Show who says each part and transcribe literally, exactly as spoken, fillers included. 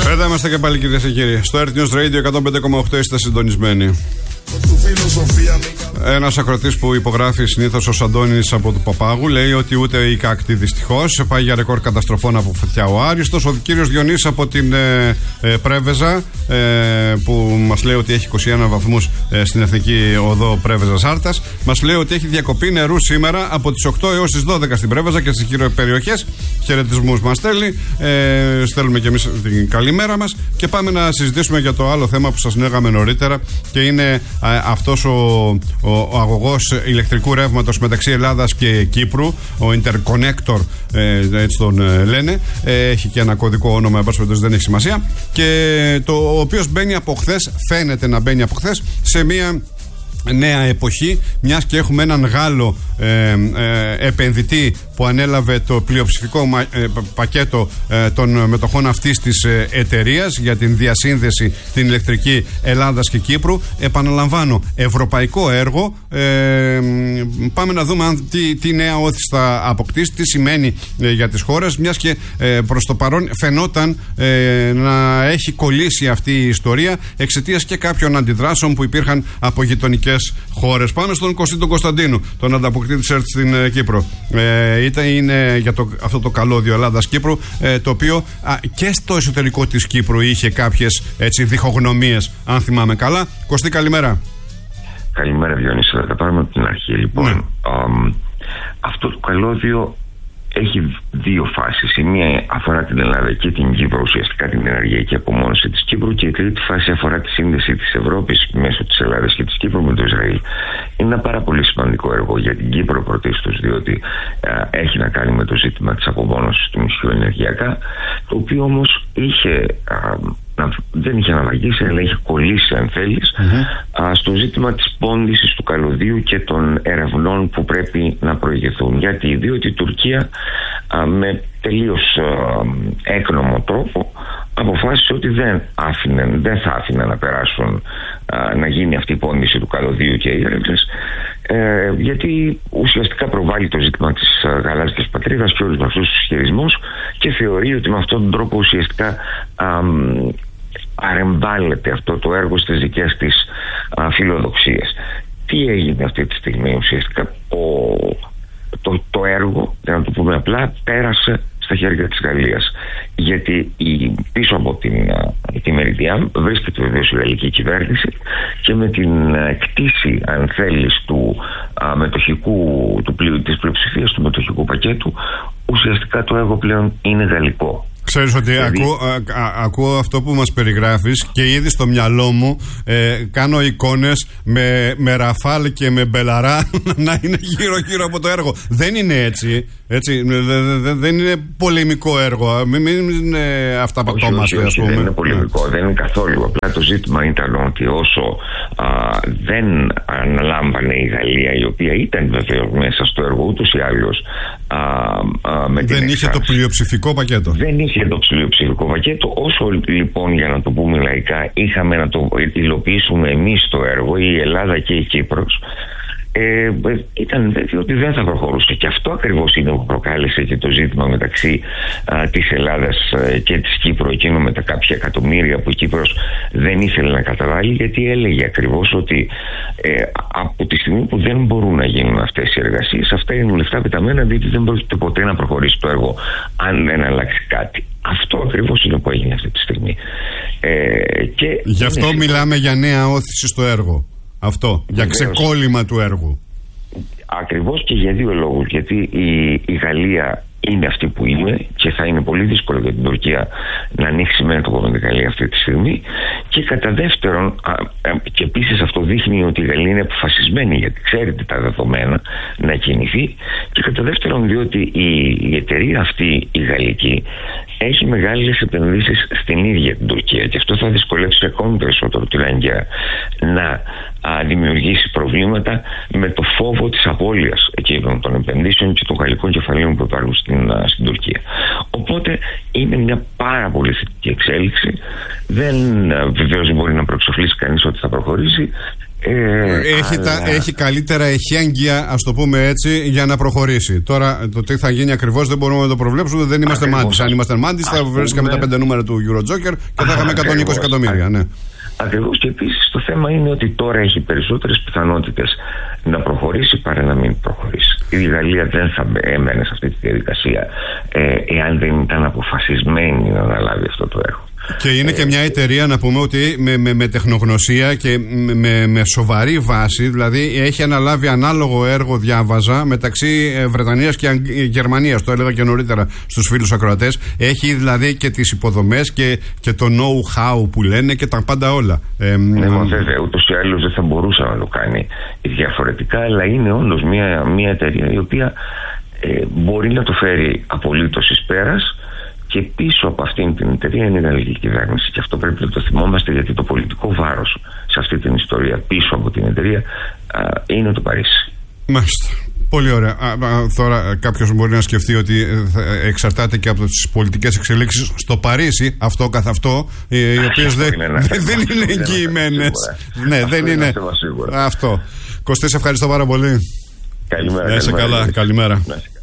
Speaker 1: Εδώ είμαστε και πάλι, κυρίες και κύριοι. Στο Earth News Radio εκατόν πέντε κόμμα οκτώ είστε συντονισμένοι. Ένας ακροτής που υπογράφει συνήθως ως Αντώνης από του Παπάγου λέει ότι ούτε η Κάκτη δυστυχώς πάει για ρεκόρ καταστροφών από φωτιά ο Άριστος. Ο κύριος Διονύσης από την ε, ε, Πρέβεζα ε, που μας λέει ότι έχει είκοσι ένα βαθμούς ε, στην Εθνική Οδό Πρέβεζας Άρτας, μας λέει ότι έχει διακοπή νερού σήμερα από τις οκτώ έως τις δώδεκα στην Πρέβεζα και στις γύρω περιοχές. Χαιρετισμούς μας στέλνει. Ε, στέλνουμε και εμείς την καλημέρα μας και πάμε να συζητήσουμε για το άλλο θέμα που σας λέγαμε νωρίτερα, και είναι αυτός ο, ο, ο αγωγός ηλεκτρικού ρεύματος μεταξύ Ελλάδας και Κύπρου, ο Interconnector, ε, έτσι τον ε, λένε, ε, έχει και ένα κωδικό όνομα, δεν έχει σημασία, και το ο οποίος μπαίνει από χθες, φαίνεται να μπαίνει από χθες σε μια νέα εποχή, μιας και έχουμε έναν Γάλλο ε, ε, επενδυτή που ανέλαβε το πλειοψηφικό μα, ε, πακέτο ε, των μετοχών αυτής της ε, εταιρείας για την διασύνδεση την ηλεκτρική Ελλάδας και Κύπρου. Επαναλαμβάνω, ευρωπαϊκό έργο. ε, Πάμε να δούμε αν, τι, τι νέα όθηση θα αποκτήσει, τι σημαίνει ε, για τις χώρες, μιας και ε, προς το παρόν φαινόταν ε, να έχει κολλήσει αυτή η ιστορία εξαιτίας και κάποιων αντιδράσεων που υπήρχαν από γειτονικές χώρες. Πάμε στον Κωστή τον Κωνσταντίνου, τον ανταποκριτή της ΕΡΤ στην ε, Κύπρο. Ε, είτε είναι για το, αυτό το καλώδιο Ελλάδας-Κύπρου, ε, το οποίο α, και στο εσωτερικό της Κύπρου είχε κάποιες έτσι διχογνωμίες, αν θυμάμαι καλά. Κωστή, καλημέρα.
Speaker 2: Καλημέρα, Διονύση. Θα τα πάρουμε από την αρχή. Λοιπόν, ναι. α, αυτό το καλώδιο έχει δύο φάσεις. Η μία αφορά την Ελλάδα και την Κύπρο, ουσιαστικά την ενεργειακή απομόνωση της Κύπρου, και η τρίτη φάση αφορά τη σύνδεση της Ευρώπης μέσω της Ελλάδας και της Κύπρου με το Ισραήλ. Είναι ένα πάρα πολύ σημαντικό έργο για την Κύπρο πρωτίστως, διότι α, έχει να κάνει με το ζήτημα της απομόνωσης του νησιού ενεργειακά, το οποίο όμως είχε, α, δεν είχε αναλαγήσει, αλλά είχε κολλήσει, αν θέλεις, mm-hmm. α, στο ζήτημα της πώντησης του καλωδίου και των ερευνών που πρέπει να προηγηθούν. Γιατί, διότι η Τουρκία α, με τελείως α, έκνομο τρόπο αποφάσισε ότι δεν, άφηνε, δεν θα άφηνε να περάσουν, α, να γίνει αυτή η πώντηση του καλωδίου και οι έρευνες, ε, γιατί ουσιαστικά προβάλλει το ζήτημα της γαλάζιας πατρίδας και όλους αυτούς τους ισχυρισμούς, και θεωρεί ότι με αυτόν τον τρόπο ουσιαστικά α, παρεμβάλλεται αυτό το έργο στις δικές της α, φιλοδοξίες. Τι έγινε αυτή τη στιγμή? Ουσιαστικά ο, το, το έργο, για να το πούμε απλά, πέρασε στα χέρια της Γαλλίας, γιατί η, πίσω από την, τη Meridiam βρίσκεται βεβαίως η γαλλική κυβέρνηση, και με την κτήση, αν θέλεις, του α, μετοχικού, του πλειο, της πλειοψηφίας του μετοχικού πακέτου, ουσιαστικά το έργο πλέον είναι γαλλικό.
Speaker 1: Ξέρεις ότι δηλαδή, ακούω, α, α, ακούω αυτό που μας περιγράφεις και ήδη στο μυαλό μου ε, κάνω εικόνες με, με Ραφάλ και με Μπελαρά να είναι γύρω-γύρω από το έργο. Δεν είναι έτσι. έτσι δε, δε, δε, δεν είναι πολεμικό έργο. Μην, μην είναι αυταπατώμαστε, ας πούμε.
Speaker 2: Δεν είναι πολεμικό, δεν είναι καθόλου. Απλά το ζήτημα ήταν ότι όσο α, δεν αναλάμβανε η Γαλλία, η οποία ήταν βεβαίως μέσα στο έργο ούτως ή άλλως, α, α, με την
Speaker 1: δεν είχε το πλειοψηφικό πακέτο.
Speaker 2: Δεν είχε το πλειοψηφικό πακέτο. Όσο λοιπόν, για να το πούμε λαϊκά, είχαμε να το υλοποιήσουμε εμείς το έργο, η Ελλάδα και η Κύπρος, ε, ήταν βέβαιο ότι δεν θα προχωρούσε, και αυτό ακριβώς είναι που προκάλεσε και το ζήτημα μεταξύ α, της Ελλάδας α, και της Κύπρου, εκείνο με τα κάποια εκατομμύρια που η Κύπρος δεν ήθελε να καταβάλει, γιατί έλεγε ακριβώς ότι ε, από τη στιγμή που δεν μπορούν να γίνουν αυτές οι εργασίες, αυτά είναι λεφτά πεταμένα, διότι δεν πρόκειται ποτέ να προχωρήσει το έργο αν δεν αλλάξει κάτι. Αυτό ακριβώς είναι που έγινε αυτή τη στιγμή. Ε, και
Speaker 1: Γι' αυτό είναι... μιλάμε για νέα όθηση στο έργο. Αυτό, για
Speaker 2: Βεβαίως.
Speaker 1: ξεκόλλημα του έργου.
Speaker 2: Ακριβώς, και για δύο λόγους. Γιατί η, η Γαλλία είναι αυτή που είναι, και θα είναι πολύ δύσκολο για την Τουρκία να ανοίξει μέτωπο με την Γαλλία αυτή τη στιγμή. Και κατά δεύτερον, α, α, και επίσης αυτό δείχνει ότι η Γαλλία είναι αποφασισμένη, γιατί ξέρετε τα δεδομένα, να κινηθεί. Και κατά δεύτερον, διότι η, η εταιρεία αυτή, η γαλλική, έχει μεγάλες επενδύσεις στην ίδια την Τουρκία, και αυτό θα δυσκολεύσει ακόμη περισσότερο την Άγκυρα να α, δημιουργήσει προβλήματα με το φόβο της απώλειας εκείνων των επενδύσεων και των γαλλικών κεφαλαίων που υπάρχουν στην, α, στην Τουρκία. Οπότε είναι μια πάρα πολύ θετική εξέλιξη. Δεν, βεβαίως δεν μπορεί να προεξοφλήσει κανείς ότι θα προχωρήσει. Ε,
Speaker 1: έχει,
Speaker 2: αλλά...
Speaker 1: τα, έχει καλύτερα εχέγγυα, ας το πούμε έτσι, για να προχωρήσει. Τώρα το τι θα γίνει ακριβώς δεν μπορούμε να το προβλέψουμε. Δεν είμαστε μάντις. Αν ήμασταν μάντις θα βρίσκαμε τα πέντε νούμερα του Eurojoker και θα είχαμε εκατόν είκοσι εκατομμύρια. Ναι.
Speaker 2: Ακριβώς, και επίσης το θέμα είναι ότι τώρα έχει περισσότερες πιθανότητες να προχωρήσει παρά να μην προχωρήσει. Η Γαλλία δεν θα έμενε σε αυτή τη διαδικασία ε, εάν δεν ήταν αποφασισμένη να αναλάβει αυτό το έργο.
Speaker 1: Και είναι και μια εταιρεία, να πούμε, ότι με, με, με τεχνογνωσία και με, με σοβαρή βάση, δηλαδή έχει αναλάβει ανάλογο έργο, διάβαζα, μεταξύ Βρετανίας και Γερμανίας, το έλεγα και νωρίτερα στους φίλους ακροατές. Έχει δηλαδή και τις υποδομές και, και το know-how που λένε και τα πάντα όλα. Ε,
Speaker 2: ναι, μα βέβαια, ούτως ή άλλως δεν θα μπορούσε να το κάνει διαφορετικά, αλλά είναι όντως μια, μια εταιρεία η οποία ε, μπορεί να το φέρει απολύτως εις πέρας. Και πίσω από αυτήν την εταιρεία είναι η γαλλική κυβέρνηση. Και αυτό πρέπει να το θυμόμαστε, γιατί το πολιτικό βάρος σε αυτή την ιστορία πίσω από την εταιρεία α, είναι το Παρίσι.
Speaker 1: Μάλιστα. Πολύ ωραία. Α, α, τώρα κάποιος μπορεί να σκεφτεί ότι εξαρτάται και από τις πολιτικές εξελίξεις στο Παρίσι, αυτό καθ' αυτό, οι οποίες δεν, δεν είναι εγγυημένες. Ναι, δεν είναι. Αυτό. Κωστή, σε ευχαριστώ πάρα πολύ.
Speaker 2: Καλημέρα.
Speaker 1: Είσαι καλά. Καλημέρα.